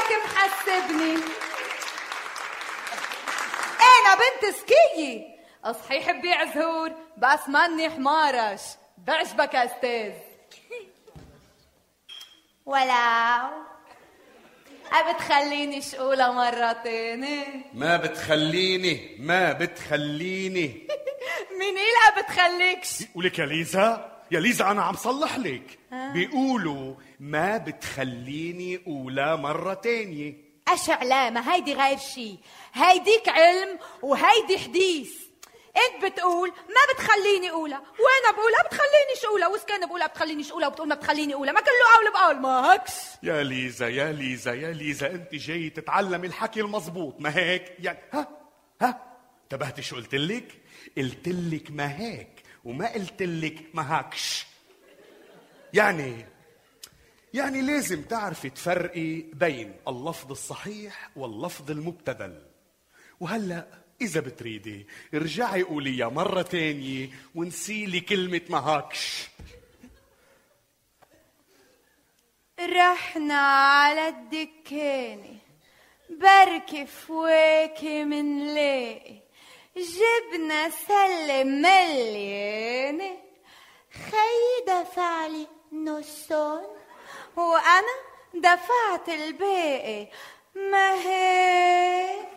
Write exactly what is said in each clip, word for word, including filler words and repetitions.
هيك محسبني؟ انا بنت سكية، صحيح ببيع زهور بس ماني حمارش. بعجبك يا استاذ؟ ولا بتخليني شقولة مرة تاني؟ ما بتخليني ما بتخليني مين إلها بتخليكش؟ ولك يا ليزا، يا ليزا أنا عم صلح لك. بيقولوا ما بتخليني أولى مرة تانية. أش علامة، هيدي غير شي، هيديك علم وهيدي حديث. انت بتقول ما بتخليني أولى، وانا بقولها بتخليني شقولة، وسكان بقولها بتخليني شقولة وبتقول ما بتخليني أولى، ما كله قول بقول ما هكش. يا ليزا يا ليزا يا ليزا، انت جاي تتعلمي الحكي المظبوط، ما هيك يعني؟ ها ها انتبهتي شو قلت لك؟ قلت لك ما هيك وما قلت لك ما هكش. يعني يعني لازم تعرفي تفرقي بين اللفظ الصحيح واللفظ المبتذل. وهلا إذا بتريدي ارجعي قوليها مرة تانية ونسيلي كلمة ما هاكش. رحنا على الدكانة بركي فواكه منلاقي، جبنا سلة مليانة، خي دفع لي نصون وأنا دفعت الباقي، ما هيك؟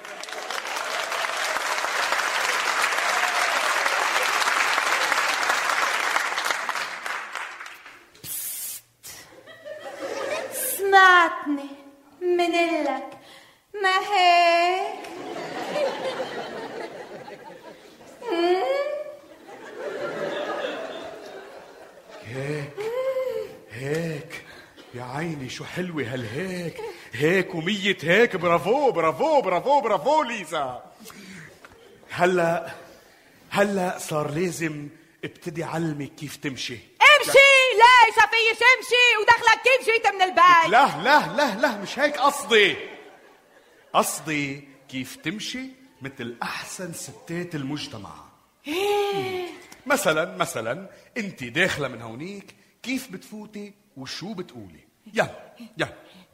سمعتني منلك، ما هيك؟ هيك هيك يا عيني شو حلوة هالهيك، هيك ومية هيك. برافو برافو برافو برافو ليزا. هلا هلا صار لازم ابتدي علمك كيف تمشي. امشي؟ ليش فيش امشي ودخلك كيف جيت من البيت؟ لا لا لا لا مش هيك قصدي. قصدي كيف تمشي مثل احسن ستات المجتمع. مثلا مثلا انت داخله من هونيك كيف بتفوتي وشو بتقولي؟ يلا يلا.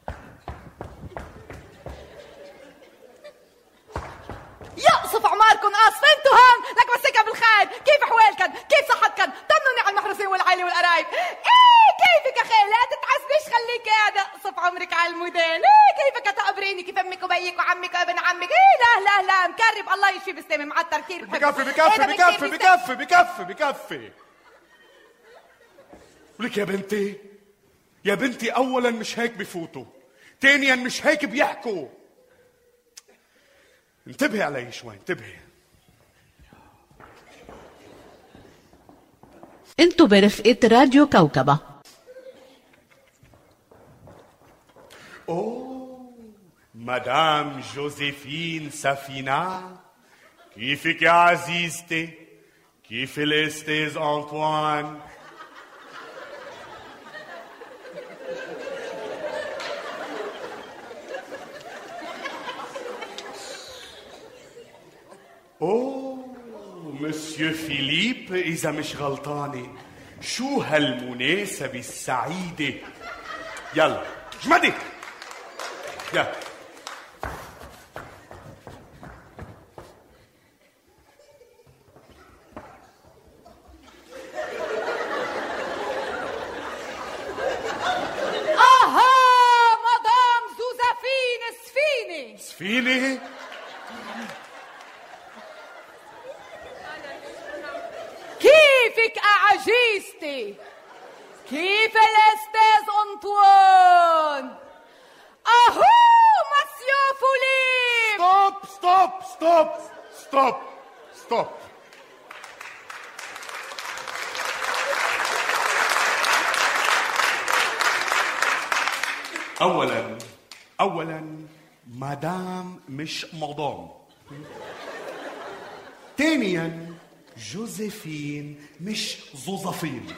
يقصف عماركن قصف، انتو هون لك مسكها بالخير. كيف حوالكن؟ كيف صحتكن؟ طمنوني على المحروسين والعيلة والقرايب. ايه كيفك يا خيل؟ لا تتحسبيش، خليك قاعدة اقصف عمرك على الموديل. ايه كيفك تقبريني كيف امك وبيك وعمك وابن عمك؟ ايه لا لا لا مكرب، الله يشفي بالسامي معطر كثير. بكفي بكفي بكفي بكفي بكفي بكفي. ولك يا بنتي يا بنتي، اولا مش هيك بفوتوا، ثانيا مش هيك بيحكوا. انتبهي علي شوي، انتبهي. انتوا برفقة راديو كوكبة. اوه مدام جوزيفين سفينة، كيفك يا عزيزتي؟ كيف الاستاذ انطوان؟ اوه مسيو فيليب، اذا مش غلطانه، شو هالمناسبه السعيده. يلا جمدي يلا. اها مدام جوزيفين سفينة. سفينه؟ كيفك أعجيزتي؟ كيف الأستاذ أنطوان؟ أهو مسيو فوليب. ستوب ستوب ستوب ستوب ستوب. أولا أولا مدام مش مدام. ثانيا جوزيفين مش زوزفين.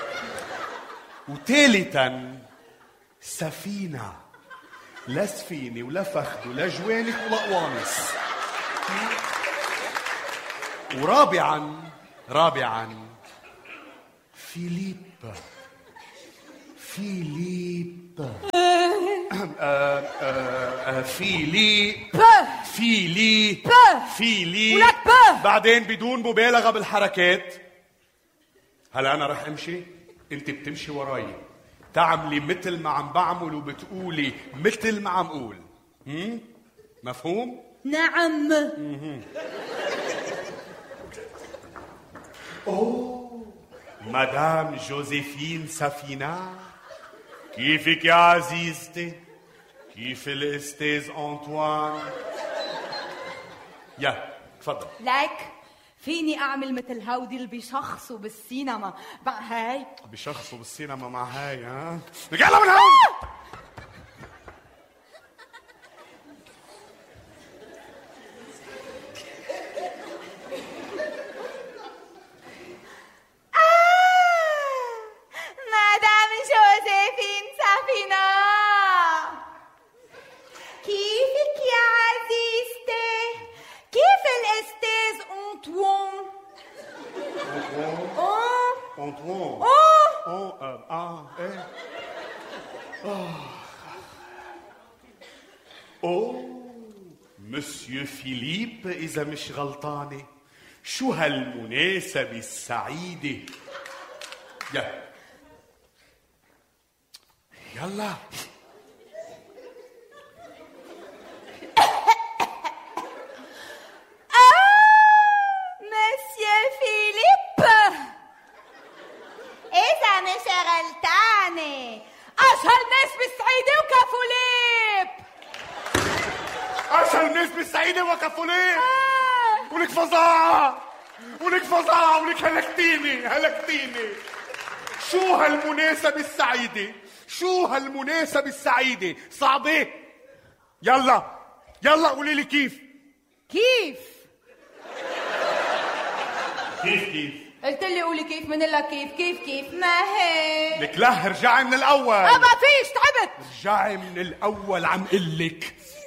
وثالثا سفينة، لا سفينة ولا فخد ولا جوانك ولا قوانص. ورابعا رابعا فيليب فيليب. آه، آه، في لي ب في لي ب في لي ولك ب بعدين بدون مبالغة بالحركات. هلا أنا رح أمشي، أنت بتمشي وراي، تعملي مثل ما عم بعمل وبتقولي مثل ما عم قول. هم؟ مفهوم؟ نعم. أوه مدام جوزيفين سفينة، كيفك يا عزيزتي؟ كيف الأستاذ أنطوان؟ يا تفضل. لك فيني اعمل مثل هودي اللي بيشخصوا بالسينما مع هاي بشخصوا بالسينما مع هاي. ها يلا من هون. مدام جوزيفين سفينة، كيفك يا عزيزتي؟ كيف الأستاذ أنطوان؟ أوه أنطوان. أوه أوه آه إيه. أوه مسيو فيليب، إذا مش غلطانة، شو هالمناسبة السعيدة. يا يلا مسيو فيليب، إذا مش غلطانة أشهر ناس بالسعيدة وكافوليب. أشهر الناس بالسعيدة وكفولين. ولك فظاعة ولك فظاعة ولك هلكتيني هلكتيني. شو هالمناسبة السعيدة؟ شو هالمناسبة السعيدة؟ صعبة. يلا يلا قولي لي كيف كيف؟ كيف كيف قلت لي قولي كيف، من لك كيف كيف كيف ما هيك. لك لا ارجعي من الأول. ما فيش، تعبت. ارجعي من الأول عم قلك.